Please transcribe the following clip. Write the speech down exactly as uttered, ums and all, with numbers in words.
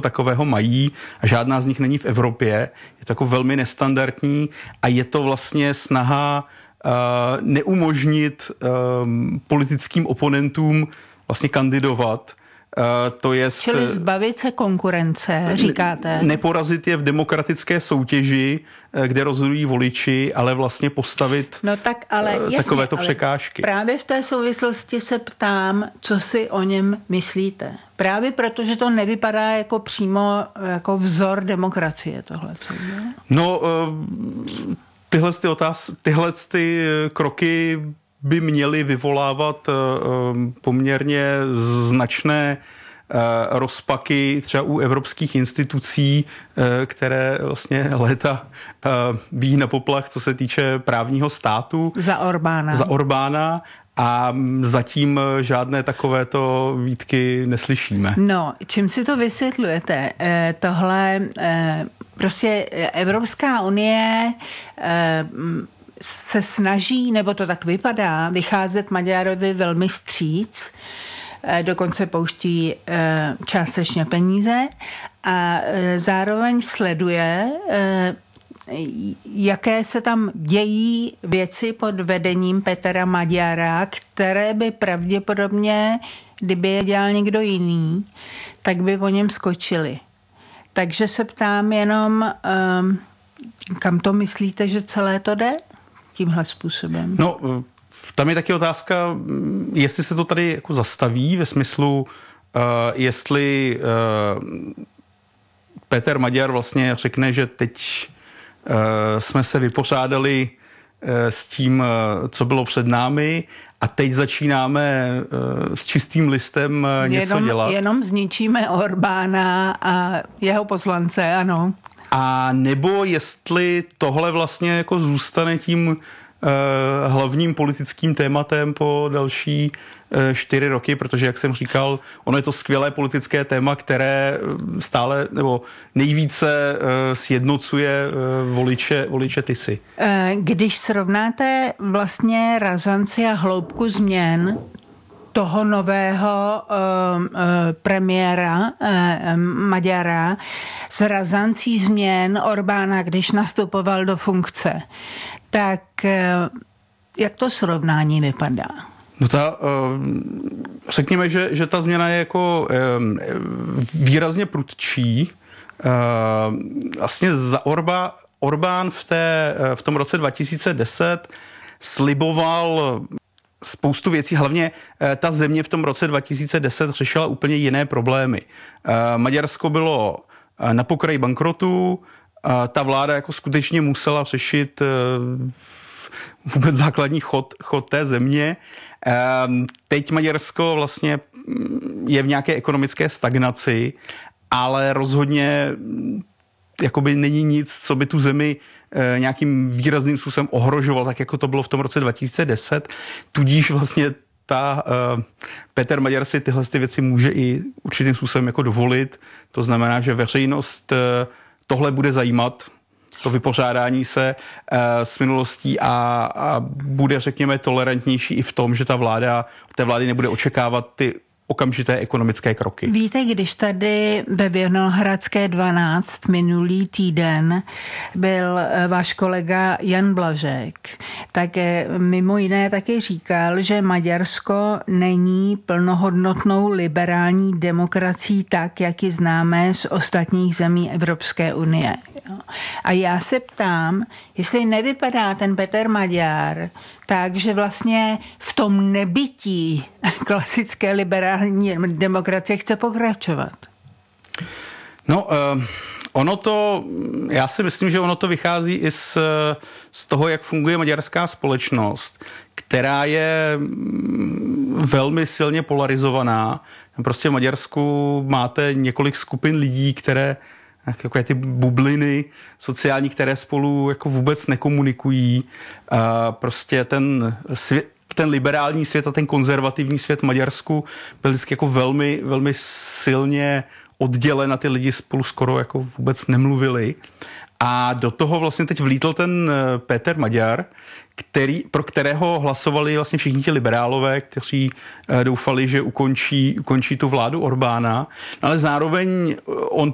takového mají a žádná z nich není v Evropě. Je to jako velmi nestandardní a je to vlastně snaha uh, neumožnit um, politickým oponentům vlastně kandidovat. Uh, to jest, Čili zbavit se konkurence, říkáte? Neporazit je v demokratické soutěži, kde rozhodují voliči, ale vlastně postavit no tak, ale jasně, takovéto ale překážky. Právě v té souvislosti se ptám, co si o něm myslíte. Právě protože to nevypadá jako přímo jako vzor demokracie tohle. Co je? No, tyhle ty otáz, tyhle ty kroky by měly vyvolávat poměrně značné rozpaky třeba u evropských institucí, které vlastně léta bíjí na poplach, co se týče právního státu. Za Orbána. Za Orbána. A zatím žádné takovéto výtky neslyšíme. No, čím si to vysvětlujete? E, tohle, e, prostě Evropská unie e, se snaží, nebo to tak vypadá, vycházet Maďarovi velmi vstříc, e, dokonce pouští e, částečně peníze a e, zároveň sleduje e, jaké se tam dějí věci pod vedením Petra Magyara, které by pravděpodobně, kdyby je dělal někdo jiný, tak by po něm skočili. Takže se ptám jenom, um, kam to myslíte, že celé to jde tímhle způsobem? No, tam je taky otázka, jestli se to tady jako zastaví ve smyslu, uh, jestli uh, Peter Magyar vlastně řekne, že teď jsme se vypořádali s tím, co bylo před námi a teď začínáme s čistým listem něco jenom, dělat. Jenom zničíme Orbána a jeho poslance, ano. A nebo jestli tohle vlastně jako zůstane tím hlavním politickým tématem po další čtyři roky, protože, jak jsem říkal, ono je to skvělé politické téma, které stále nebo nejvíce sjednocuje voliče, voliče Tisy. Když srovnáte vlastně razanci a hloubku změn toho nového uh, uh, premiéra uh, Magyara s razancí změn Orbána, když nastupoval do funkce, tak uh, jak to srovnání vypadá? No ta, řekněme, že, že ta změna je jako výrazně prudčí. Vlastně za Orba, Orbán v, té, v tom roce dva tisíce deset sliboval spoustu věcí, hlavně ta země v tom roce dva tisíce deset řešila úplně jiné problémy. Maďarsko bylo na pokraji bankrotu, ta vláda jako skutečně musela řešit vůbec základní chod, chod té země. Teď Maďarsko vlastně je v nějaké ekonomické stagnaci, ale rozhodně jakoby není nic, co by tu zemi nějakým výrazným způsobem ohrožoval, tak jako to bylo v tom roce dva tisíce deset. Tudíž vlastně ta uh, Peter Magyar si tyhle ty věci může i určitým způsobem jako dovolit. To znamená, že veřejnost uh, tohle bude zajímat, to vypořádání se uh, s minulostí a, a bude, řekněme, tolerantnější i v tom, že ta vláda, té vlády nebude očekávat ty okamžité ekonomické kroky. Víte, když tady ve Vinohradské dvanáct minulý týden byl váš kolega Jan Blažek, tak mimo jiné taky říkal, že Maďarsko není plnohodnotnou liberální demokracií tak, jak ji známe z ostatních zemí Evropské unie. A já se ptám, jestli nevypadá ten Peter Magyar tak, že vlastně v tom nebytí klasické liberální demokracie chce pokračovat. No, uh, ono to, já si myslím, že ono to vychází i z, z toho, jak funguje maďarská společnost, která je velmi silně polarizovaná. Prostě v Maďarsku máte několik skupin lidí, které takové ty bubliny sociální, které spolu jako vůbec nekomunikují. Uh, prostě ten svět, ten liberální svět a ten konzervativní svět v Maďarsku byl vždycky jako velmi, velmi silně oddělen a ty lidi spolu skoro jako vůbec nemluvili. A do toho vlastně teď vlítl ten Peter Magyar, který, pro kterého hlasovali vlastně všichni ti liberálové, kteří doufali, že ukončí, ukončí tu vládu Orbána, ale zároveň on